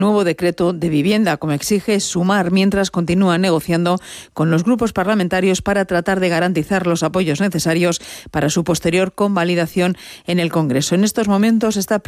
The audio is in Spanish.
nuevo decreto de vivienda, como exige Sumar, mientras continúa negociando con los grupos parlamentarios para tratar de garantizar los apoyos necesarios para su posterior convalidación en el Congreso. En estos momentos está